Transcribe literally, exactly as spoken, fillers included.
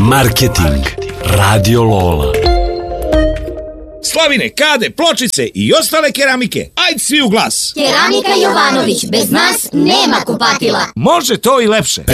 Marketing Radio Lola. Slavine, kade, pločice i ostale keramike. Ajde svi u glas. Keramika Jovanović, bez nas nema kupatila. Može to i lepše.